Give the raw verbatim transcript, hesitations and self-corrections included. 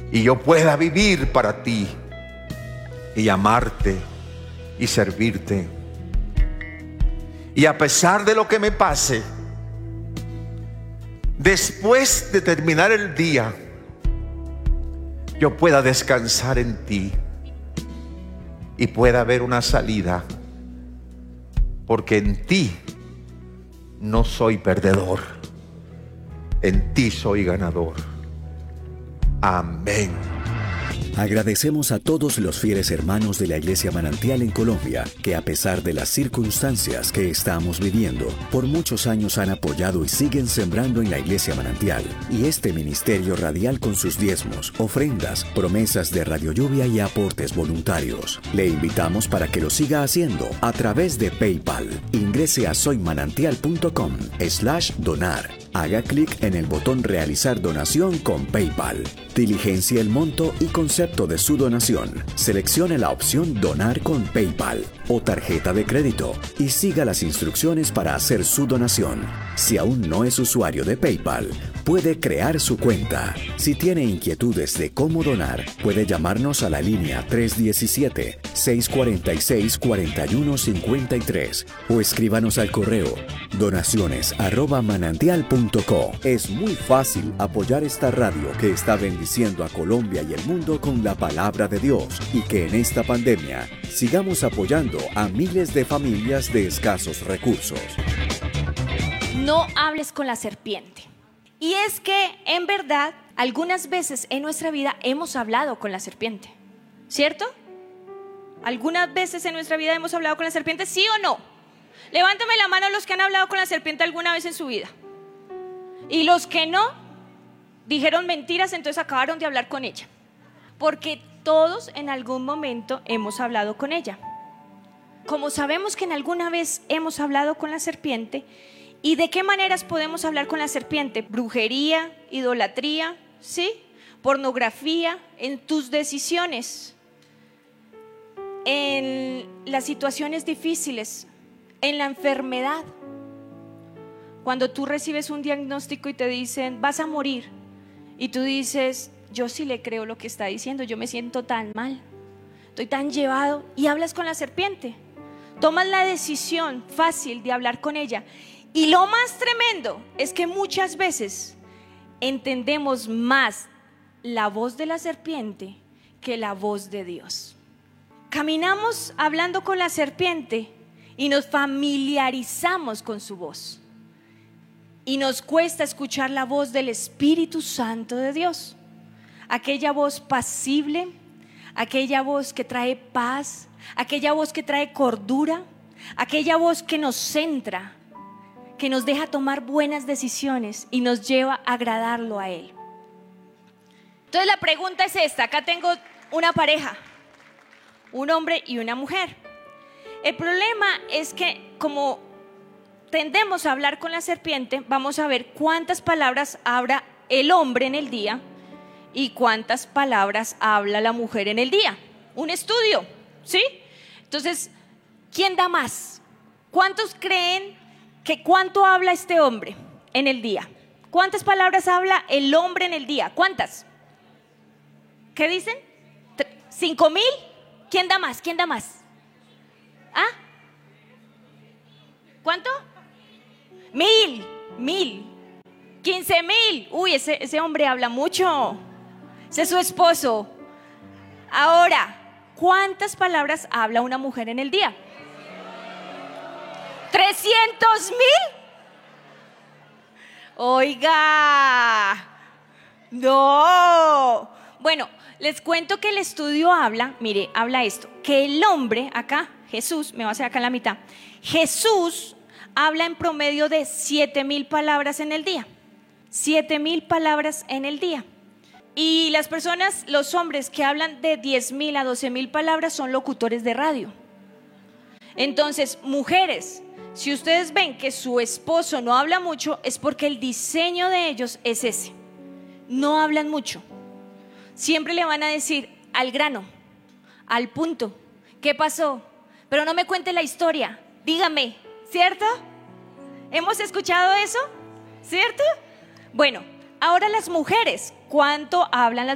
y yo pueda vivir para ti y amarte y servirte. Y a pesar de lo que me pase, después de terminar el día, yo pueda descansar en ti y pueda haber una salida, porque en ti no soy perdedor, en ti soy ganador. Amén. Agradecemos a todos los fieles hermanos de la Iglesia Manantial en Colombia, que a pesar de las circunstancias que estamos viviendo, por muchos años han apoyado y siguen sembrando en la Iglesia Manantial y este ministerio radial con sus diezmos, ofrendas, promesas de Radio Lluvia y aportes voluntarios. Le invitamos para que lo siga haciendo a través de PayPal. Ingrese a soymanantial.com slash donar. Haga clic en el botón Realizar donación con PayPal. Diligencia el monto y concepto de su donación. Seleccione la opción Donar con PayPal o tarjeta de crédito y siga las instrucciones para hacer su donación. Si aún no es usuario de PayPal, puede crear su cuenta. Si tiene inquietudes de cómo donar, puede llamarnos a la línea tres uno siete, seis cuatro seis, cuatro uno cinco tres o escríbanos al correo donaciones arroba manantial punto co. Es muy fácil apoyar esta radio que está bendiciendo a Colombia y el mundo con la palabra de Dios, y que en esta pandemia sigamos apoyando a miles de familias de escasos recursos. No hables con la serpiente. Y es que, en verdad, algunas veces en nuestra vida hemos hablado con la serpiente, ¿cierto? ¿Algunas veces en nuestra vida hemos hablado con la serpiente, sí o no? Levántame la mano los que han hablado con la serpiente alguna vez en su vida. Y los que no, dijeron mentiras, entonces acabaron de hablar con ella. Porque todos en algún momento hemos hablado con ella. Como sabemos que en alguna vez hemos hablado con la serpiente, ¿y de qué maneras podemos hablar con la serpiente? Brujería, idolatría, ¿sí? Pornografía, en tus decisiones, en las situaciones difíciles, en la enfermedad. Cuando tú recibes un diagnóstico y te dicen, vas a morir, y tú dices, yo sí le creo lo que está diciendo, yo me siento tan mal, estoy tan llevado, y hablas con la serpiente. Tomas la decisión fácil de hablar con ella. Y lo más tremendo es que muchas veces entendemos más la voz de la serpiente que la voz de Dios. Caminamos hablando con la serpiente y nos familiarizamos con su voz. Y nos cuesta escuchar la voz del Espíritu Santo de Dios. Aquella voz pasible, aquella voz que trae paz, aquella voz que trae cordura, aquella voz que nos centra, que nos deja tomar buenas decisiones y nos lleva a agradarlo a Él. Entonces la pregunta es esta. Acá tengo una pareja, un hombre y una mujer. El problema es que como tendemos a hablar con la serpiente, vamos a ver cuántas palabras habla el hombre en el día y cuántas palabras habla la mujer en el día. Un estudio, ¿sí? Entonces, ¿quién da más? ¿Cuántos creen que cuánto habla este hombre en el día? ¿Cuántas palabras habla el hombre en el día? ¿Cuántas? ¿Qué dicen? ¿Cinco mil? ¿Quién da más? ¿Quién da más? ¿Ah? ¿Cuánto? Mil, mil, quince mil. Uy, ese, ese hombre habla mucho. Ese es su esposo. Ahora, ¿cuántas palabras habla una mujer en el día? ¿Trescientos mil? Oiga, no. Bueno, les cuento que el estudio habla, mire, habla esto, que el hombre, acá, Jesús, me va a hacer acá en la mitad, Jesús habla en promedio de siete mil palabras en el día. Siete mil palabras en el día. Y las personas, los hombres que hablan de diez mil a doce mil palabras son locutores de radio. Entonces, mujeres, si ustedes ven que su esposo no habla mucho, es porque el diseño de ellos es ese. No hablan mucho. Siempre le van a decir al grano, al punto. ¿Qué pasó? Pero no me cuente la historia, dígame, ¿cierto? ¿Hemos escuchado eso? ¿Cierto? Bueno, ahora las mujeres, ¿cuánto hablan las